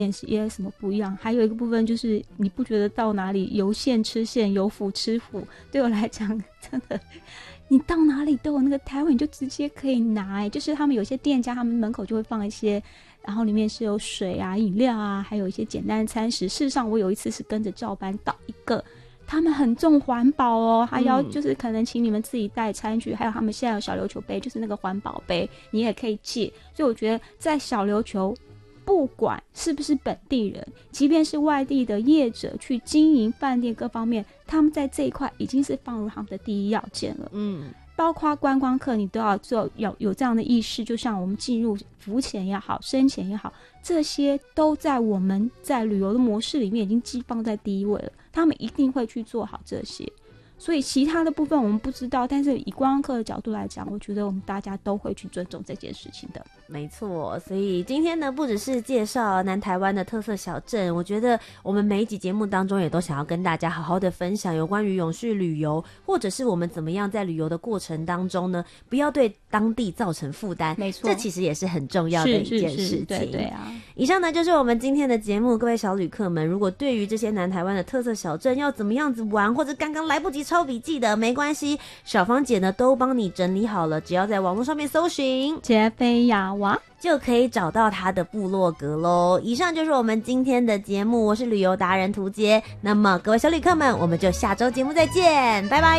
也有什么不一样。还有一个部分就是你不觉得到哪里有馅吃馅，有腐吃腐，对我来讲真的你到哪里都有那个台湾，你就直接可以拿就是他们有些店家他们门口就会放一些，然后里面是有水啊饮料啊，还有一些简单的餐食。事实上我有一次是跟着照搬到一个他们很重环保哦，还要就是可能请你们自己带餐具，还有他们现在有小琉球杯，就是那个环保杯你也可以借。所以我觉得在小琉球不管是不是本地人，即便是外地的业者去经营饭店各方面，他们在这一块已经是放入他们的第一要件了。包括观光客你都要做有这样的意识，就像我们进入浮潜也好深潜也好，这些都在我们在旅游的模式里面已经寄放在第一位了，他们一定会去做好这些。所以其他的部分我们不知道，但是以观光客的角度来讲，我觉得我们大家都会去尊重这件事情的。 没错，所以今天呢不只是介绍南台湾的特色小镇，我觉得我们每一集节目当中也都想要跟大家好好的分享有关于永续旅游，或者是我们怎么样在旅游的过程当中呢不要对当地造成负担。 没错， 这其实也是很重要的一件事情。 对啊。 以上呢就是我们今天的节目，各位小旅客们，如果对于这些南台湾的特色小镇要怎么样子玩，或者刚刚来不及抄笔记的没关系，小芳姐呢都帮你整理好了，只要在网络上面搜寻杰菲亚娃就可以找到他的部落格咯。以上就是我们今天的节目，我是旅游达人涂杰。那么各位小旅客们，我们就下周节目再见，拜拜。